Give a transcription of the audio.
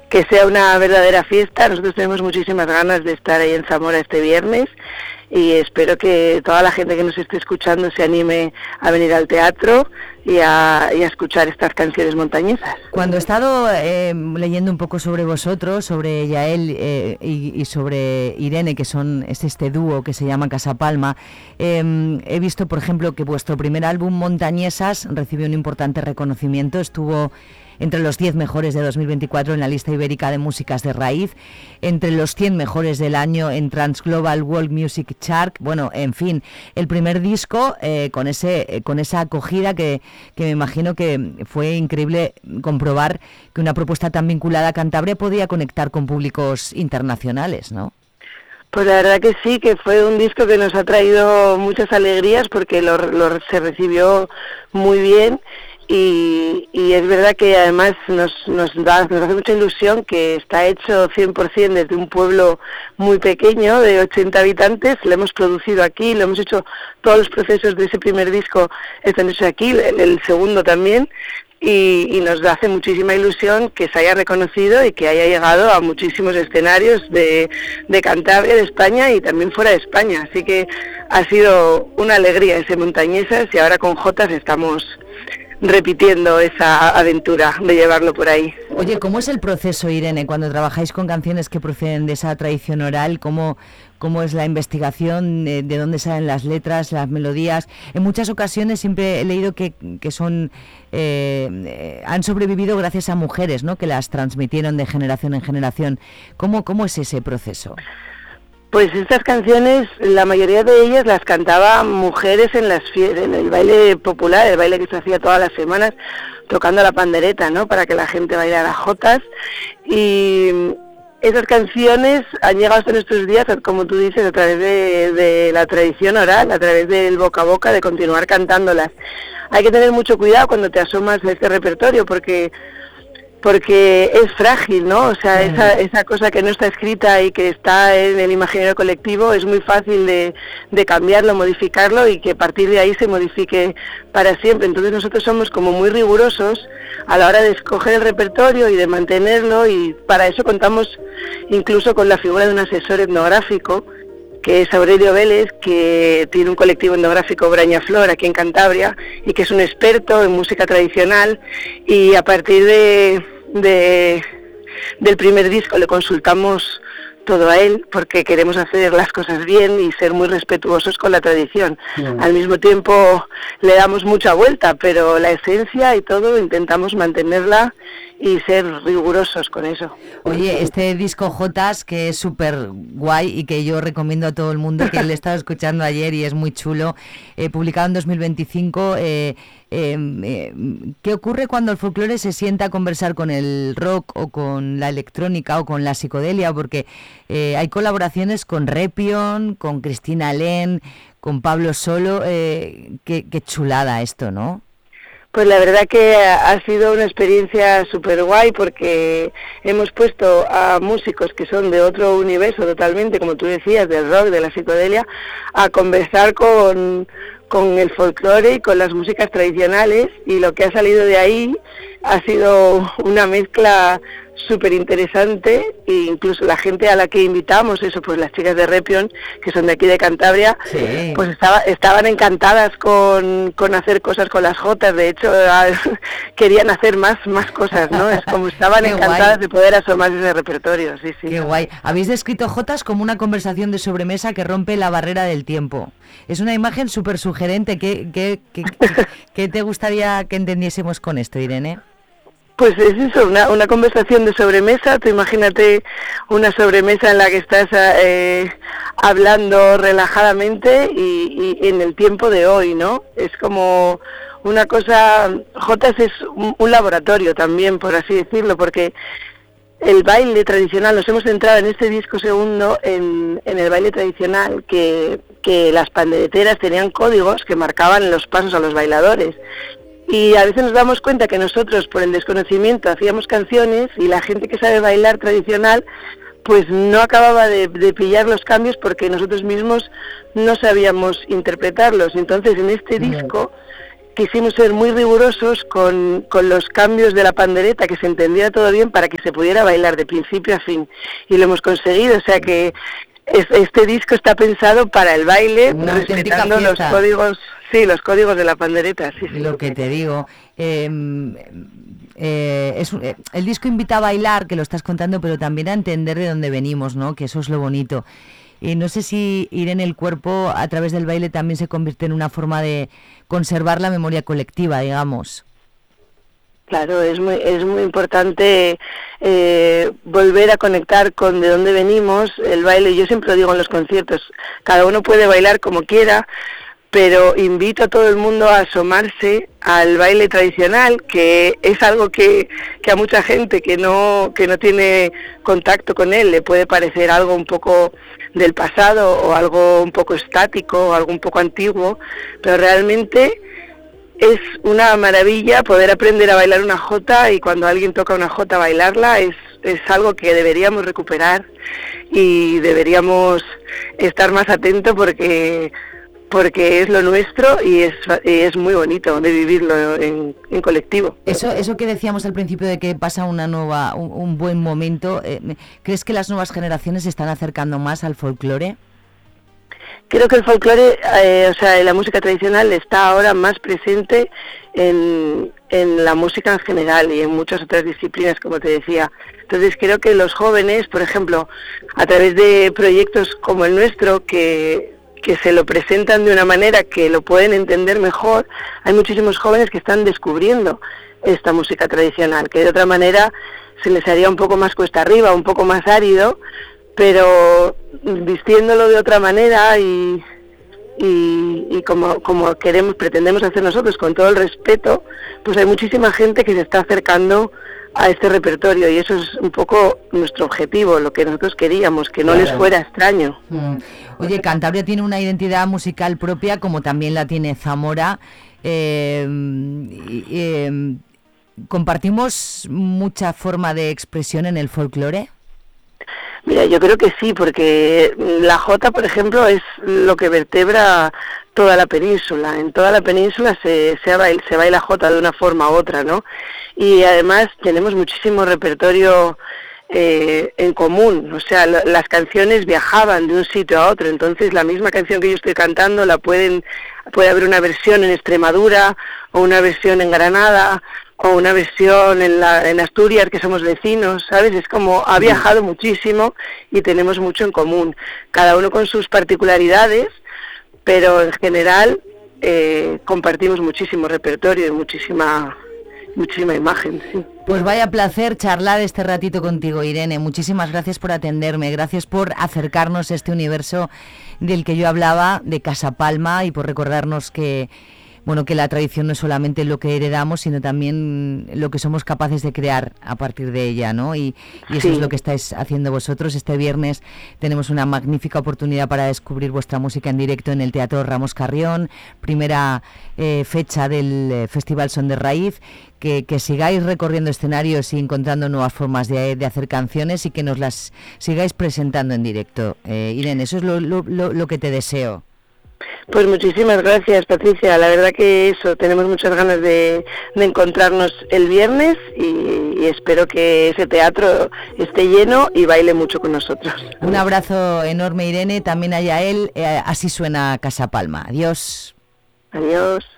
que sea una verdadera fiesta. Nosotros tenemos muchísimas ganas de estar ahí en Zamora este viernes y espero que toda la gente que nos esté escuchando se anime a venir al teatro y a escuchar estas canciones montañesas. Cuando he estado leyendo un poco sobre vosotros, sobre Yael y sobre Irene, que es este dúo que se llama Casa Palma, he visto, por ejemplo, que vuestro primer álbum, Montañesas, recibió un importante reconocimiento, estuvo entre los 10 mejores de 2024 en la lista ibérica de músicas de raíz, entre los 100 mejores del año en Trans Global World Music Chart. Bueno, en fin, el primer disco con esa acogida que me imagino que fue increíble comprobar que una propuesta tan vinculada a Cantabria podía conectar con públicos internacionales, ¿no? Pues la verdad que sí, que fue un disco que nos ha traído muchas alegrías porque se recibió muy bien. Y es verdad que además nos hace mucha ilusión que está hecho 100% desde un pueblo muy pequeño de 80 habitantes, lo hemos producido aquí, lo hemos hecho, todos los procesos de ese primer disco están hechos aquí, el segundo también, y nos hace muchísima ilusión que se haya reconocido y que haya llegado a muchísimos escenarios de Cantabria, de España y también fuera de España, así que ha sido una alegría ese Montañesas y ahora con Jotas estamos repitiendo esa aventura de llevarlo por ahí. Oye, ¿cómo es el proceso, Irene, cuando trabajáis con canciones que proceden de esa tradición oral? ¿Cómo es la investigación? ¿De dónde salen las letras, las melodías? En muchas ocasiones siempre he leído que han sobrevivido gracias a mujeres, ¿no?, que las transmitieron de generación en generación. ¿Cómo es ese proceso? Pues estas canciones, la mayoría de ellas las cantaban mujeres en el baile popular, el baile que se hacía todas las semanas, tocando la pandereta, ¿no?, para que la gente bailara jotas. Y esas canciones han llegado hasta nuestros días, como tú dices, a través de la tradición oral, a través del boca a boca, de continuar cantándolas. Hay que tener mucho cuidado cuando te asomas a este repertorio, porque es frágil, ¿no? O sea, esa cosa que no está escrita y que está en el imaginario colectivo es muy fácil de cambiarlo, modificarlo y que a partir de ahí se modifique para siempre. Entonces nosotros somos como muy rigurosos a la hora de escoger el repertorio y de mantenerlo, y para eso contamos incluso con la figura de un asesor etnográfico, que es Aurelio Vélez, que tiene un colectivo etnográfico Brañaflor aquí en Cantabria y que es un experto en música tradicional, y a partir del primer disco le consultamos todo a él porque queremos hacer las cosas bien y ser muy respetuosos con la tradición. Al mismo tiempo le damos mucha vuelta, pero la esencia y todo intentamos mantenerla y ser rigurosos con eso. Oye, este disco Jotas, que es súper guay y que yo recomiendo a todo el mundo, que le he estado escuchando ayer y es muy chulo, publicado en 2025, ¿qué ocurre cuando el folclore se sienta a conversar con el rock o con la electrónica o con la psicodelia? Porque hay colaboraciones con Repion, con Cristina Len, con Pablo Solo, qué chulada esto, ¿no? Pues la verdad que ha sido una experiencia súper guay porque hemos puesto a músicos que son de otro universo totalmente, como tú decías, del rock, de la psicodelia, a conversar con el folclore y con las músicas tradicionales, y lo que ha salido de ahí ha sido una mezcla súper interesante, e incluso la gente a la que invitamos, pues las chicas de Repion, que son de aquí de Cantabria, sí, pues estaban encantadas con hacer cosas con las jotas. De hecho querían hacer más cosas, ¿no? Es como estaban encantadas de poder asomar ese repertorio. Sí. Qué guay. Habéis descrito jotas como una conversación de sobremesa que rompe la barrera del tiempo. Es una imagen súper sugerente. ¿Qué te gustaría que entendiésemos con esto, Irene? Pues es eso, una conversación de sobremesa. Tú imagínate una sobremesa en la que estás hablando relajadamente y en el tiempo de hoy, ¿no? Es como una cosa. Jotas es un laboratorio también, por así decirlo, porque el baile tradicional, nos hemos centrado en este disco segundo en el baile tradicional, que las pandereteras tenían códigos que marcaban los pasos a los bailadores. Y a veces nos damos cuenta que nosotros, por el desconocimiento, hacíamos canciones y la gente que sabe bailar tradicional pues no acababa de pillar los cambios porque nosotros mismos no sabíamos interpretarlos. Entonces en este disco quisimos ser muy rigurosos con los cambios de la pandereta, que se entendiera todo bien para que se pudiera bailar de principio a fin. Y lo hemos conseguido, o sea que este disco está pensado para el baile, respetando los códigos, sí, los códigos de la pandereta. Sí, sí. Lo que te digo. El disco invita a bailar, que lo estás contando, pero también a entender de dónde venimos, ¿no? Que eso es lo bonito. Y no sé si ir en el cuerpo a través del baile también se convierte en una forma de conservar la memoria colectiva, digamos. Claro, es muy importante volver a conectar con de dónde venimos. El baile, yo siempre lo digo en los conciertos, cada uno puede bailar como quiera, pero invito a todo el mundo a asomarse al baile tradicional, que es algo que a mucha gente que no tiene contacto con él le puede parecer algo un poco del pasado o algo un poco estático o algo un poco antiguo, pero realmente es una maravilla poder aprender a bailar una jota, y cuando alguien toca una jota bailarla es algo que deberíamos recuperar y deberíamos estar más atentos porque es lo nuestro y es muy bonito de vivirlo en colectivo. Eso que decíamos al principio de que pasa un buen momento, ¿crees que las nuevas generaciones se están acercando más al folclore? Creo que el folclore, la música tradicional está ahora más presente en la música en general y en muchas otras disciplinas, como te decía. Entonces creo que los jóvenes, por ejemplo, a través de proyectos como el nuestro, que se lo presentan de una manera que lo pueden entender mejor, hay muchísimos jóvenes que están descubriendo esta música tradicional, que de otra manera se les haría un poco más cuesta arriba, un poco más árido, pero vistiéndolo de otra manera y como pretendemos hacer nosotros, con todo el respeto, pues hay muchísima gente que se está acercando a este repertorio, y eso es un poco nuestro objetivo, lo que nosotros queríamos, que no les fuera extraño. Oye, Cantabria tiene una identidad musical propia, como también la tiene Zamora. ¿Compartimos mucha forma de expresión en el folclore? Mira, yo creo que sí, porque la jota, por ejemplo, es lo que vertebra toda la península. En toda la península se baila jota de una forma u otra, ¿no? Y además tenemos muchísimo repertorio en común, o sea, las canciones viajaban de un sitio a otro, entonces la misma canción que yo estoy cantando puede haber una versión en Extremadura, o una versión en Granada, o una versión en Asturias, que somos vecinos, ¿sabes? Es como ha viajado muchísimo y tenemos mucho en común, cada uno con sus particularidades, pero en general compartimos muchísimo repertorio y muchísima imagen, sí. Pues vaya placer charlar este ratito contigo, Irene. Muchísimas gracias por atenderme, gracias por acercarnos a este universo del que yo hablaba, de Casa Palma, y por recordarnos que la tradición no es solamente lo que heredamos, sino también lo que somos capaces de crear a partir de ella, ¿no? Y eso sí, es lo que estáis haciendo vosotros. Este viernes tenemos una magnífica oportunidad para descubrir vuestra música en directo en el Teatro Ramos Carrión, primera fecha del Festival Son de Raíz. Que sigáis recorriendo escenarios y encontrando nuevas formas de hacer canciones, y que nos las sigáis presentando en directo. Irene, eso es lo que te deseo. Pues muchísimas gracias, Patricia. La verdad que tenemos muchas ganas de encontrarnos el viernes, y espero que ese teatro esté lleno y baile mucho con nosotros. Un abrazo enorme, Irene, también a Yael. Así suena Casa Palma. Adiós. Adiós.